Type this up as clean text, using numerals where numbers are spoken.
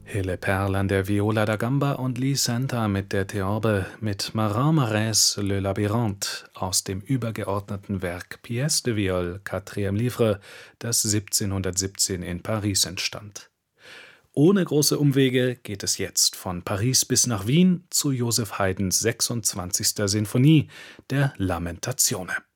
Hille Perl an der Viola da Gamba und Lee Santa mit der Theorbe mit Marin Marais Le Labyrinthe aus dem übergeordneten Werk Pièce de Viol, 4. Livre, das 1717 in Paris entstand. Ohne große Umwege geht es jetzt von Paris bis nach Wien zu Joseph Haydns 26. Sinfonie, der Lamentazione.